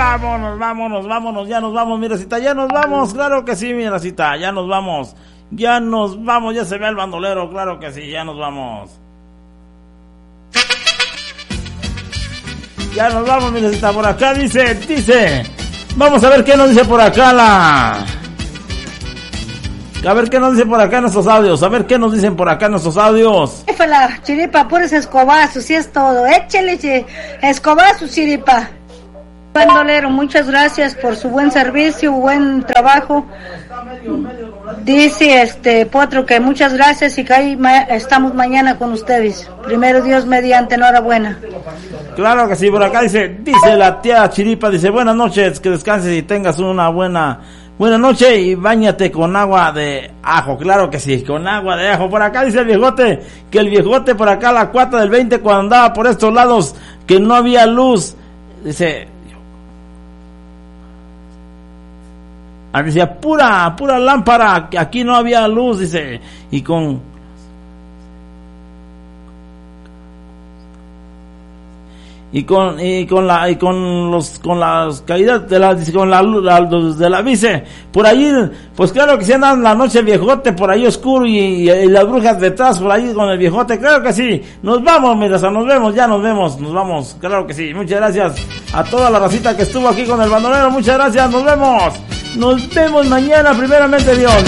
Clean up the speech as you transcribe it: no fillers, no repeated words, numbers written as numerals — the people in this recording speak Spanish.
vámonos, ya nos vamos, mi Racita, ya nos vamos, claro que sí, mi Racita, ya nos vamos, ya se ve el bandolero, claro que sí, ya nos vamos. Ya nos vamos, mi Racita, por acá dice, vamos a ver qué nos dice por acá a ver qué nos dice por acá en nuestros audios. La chiripa, puros escobazos, y es todo. Échale escobazos, chiripa. Bandolero, muchas gracias por su buen servicio, buen trabajo. Dice Potro que muchas gracias y que ahí estamos mañana con ustedes. Primero Dios mediante, enhorabuena. Claro que sí, por acá dice la tía Chiripa, dice buenas noches, que descanses y tengas una buena noche y báñate con agua de ajo. Claro que sí, con agua de ajo. Por acá dice el viejote, que el viejote por acá a la 4 del 20 cuando andaba por estos lados, que no había luz. Dice, decía pura lámpara, que aquí no había luz, dice, y con las caídas de la luz de la vice por ahí, pues claro que sí andan la noche el viejote por ahí oscuro y las brujas detrás por ahí con el viejote, claro que sí. Nos vamos, mira, nos vamos, claro que sí. Muchas gracias a toda la racita que estuvo aquí con el bandolero, muchas gracias, nos vemos mañana, primeramente Dios.